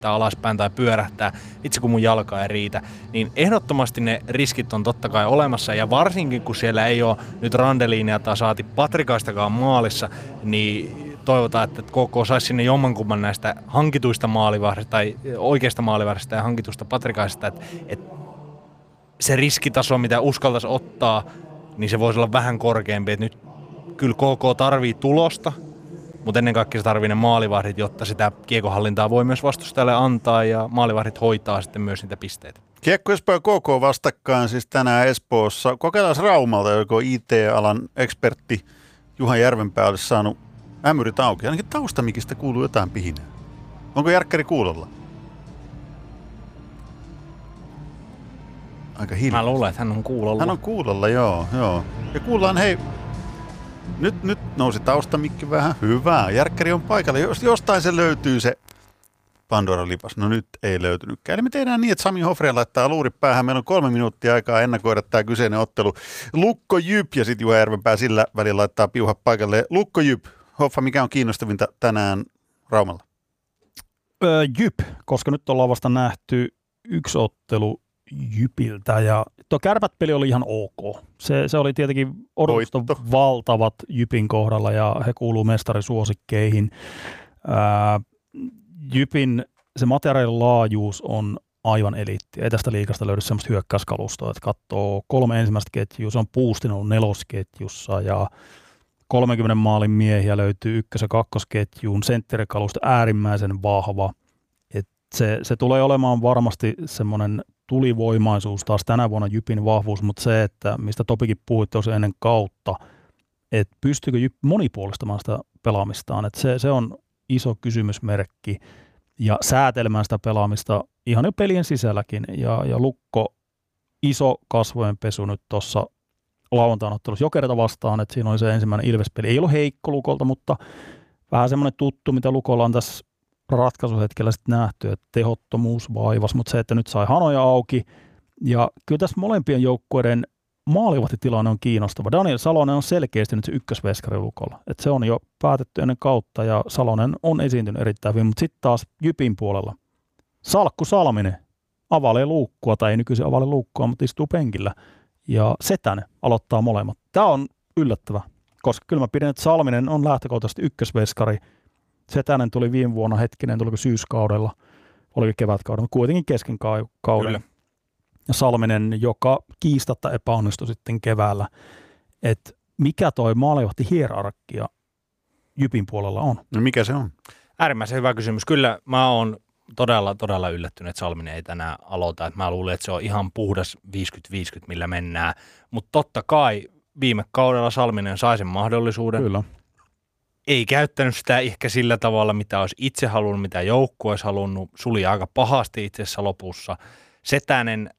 syöttää alaspäin tai pyörähtää, itse kun mun jalka ei riitä, niin ehdottomasti ne riskit on totta kai olemassa, ja varsinkin kun siellä ei ole nyt Randelinia tai saati Patrikaistakaan maalissa, niin toivotaan, että KK saisi sinne jommankumman näistä hankituista maalivahdista tai oikeasta maalivahdista ja hankitusta Patrikaisista, että se riskitaso, mitä uskaltaisi ottaa, niin se voisi olla vähän korkeampi. Että nyt kyllä KK tarvii tulosta, mutta ennen kaikkea se tarvii ne maalivahdit, jotta sitä kiekohallintaa voi myös vastustajalle antaa ja maalivahdit hoitaa sitten myös niitä pisteitä. Kiekko Espoo ja KK vastakkain siis tänään Espoossa. Kokeillaan Raumalta, joka IT-alan ekspertti Juha Järvenpää olisi saanut ämyrit auki. Ainakin taustamikistä kuuluu jotain pihinää. Onko Järkkäri kuulolla? Aika hiljaa. Mä luulen, että hän on kuulolla. Hän on kuulolla, joo. Ja kuullaan, hei, nyt nousi taustamikki vähän. Hyvä, Järkkäri on paikalla. Jostain se löytyy se Pandora-lipas. No nyt ei löytynytkään. Eli me tehdään niin, että Sami Hofreen laittaa luurit päähän. Meillä on 3 minuuttia aikaa ennakoida tämä kyseinen ottelu. Lukko Jyp ja sitten Juha Järvenpää sillä välillä laittaa piuha paikalle. Lukko Jyp, Hoffa, mikä on kiinnostavinta tänään Raumalla? Jyp, koska nyt ollaan vasta nähty yksi ottelu Jypiltä ja tuo Kärpät-peli oli ihan ok. Se oli tietenkin odotusta valtavat Jypin kohdalla ja he kuuluu mestarisuosikkeihin. Jypin se materiaalin laajuus on aivan eliitti. Ei tästä liigasta löydy semmoista hyökkäyskalustoa, että katsoo 3 ensimmäistä ketjua, se on Puustin ollut 4. ketjussa ja 30 maalin miehiä löytyy 1- ja 2-ketjuun, sentterikalusto äärimmäisen vahva. Se tulee olemaan varmasti semmoinen tulivoimaisuus taas tänä vuonna Jypin vahvuus, mutta se, että mistä Topikin puhui tuossa ennen kautta, että pystyykö Jyp monipuolistamaan sitä pelaamistaan, että se on iso kysymysmerkki ja säätelemään sitä pelaamista ihan jo pelien sisälläkin ja Lukko iso kasvojen pesu nyt tuossa lauantain ottelussa Jokerita vastaan, että siinä oli se ensimmäinen Ilves-peli. Ei ollut heikko Lukolta, mutta vähän semmoinen tuttu, mitä Lukolla on tässä ratkaisuhetkellä sitten nähty, että tehottomuus vaivas, mutta se, että nyt sai hanoja auki. Ja kyllä tässä molempien joukkueiden maalivahtitilanne on kiinnostava. Daniel Salonen on selkeästi nyt se ykkösveskari Lukolla. Että se on jo päätetty ennen kautta ja Salonen on esiintynyt erittäin hyvin, mutta sitten taas Jypin puolella. Salkku Salminen availee luukkua, tai ei nykyisin availe luukkua, mutta istuu penkillä. Ja Setänen aloittaa molemmat. Tämä on yllättävä, koska kyllä mä pidän, että Salminen on lähtökohtaisesti ykkösveskari. Setänen tuli viime vuonna tuliko syyskaudella, oliko kevätkaudella, mutta kuitenkin kesken kauden. Kyllä. Ja Salminen, joka kiistatta epäonnistui sitten keväällä. Että mikä toi maalivahti hierarkia Jypin puolella on? No mikä se on? Äärimmäisen hyvä kysymys. Kyllä mä oon todella yllättynyt, että Salminen ei tänään aloita. Että mä luulen, että se on ihan puhdas 50-50, millä mennään. Mutta totta kai viime kaudella Salminen sai sen mahdollisuuden. Kyllä. Ei käyttänyt sitä ehkä sillä tavalla, mitä olisi itse halunnut, mitä joukkue olisi halunnut. Suli aika pahasti itse asiassa lopussa. Setänen